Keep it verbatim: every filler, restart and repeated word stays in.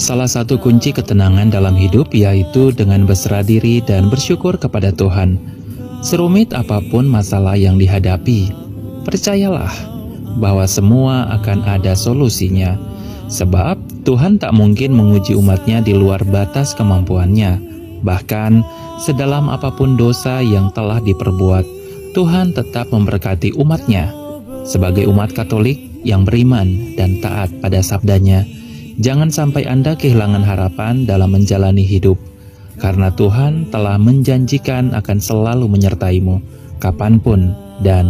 Salah satu kunci ketenangan dalam hidup yaitu dengan berserah diri dan bersyukur kepada Tuhan. Serumit apapun masalah yang dihadapi, percayalah bahwa semua akan ada solusinya. Sebab Tuhan tak mungkin menguji umatnya di luar batas kemampuannya. Bahkan sedalam apapun dosa yang telah diperbuat, Tuhan tetap memberkati umatnya. Sebagai umat Katolik yang beriman dan taat pada sabdanya, jangan sampai Anda kehilangan harapan dalam menjalani hidup, karena Tuhan telah menjanjikan akan selalu menyertaimu, kapanpun dan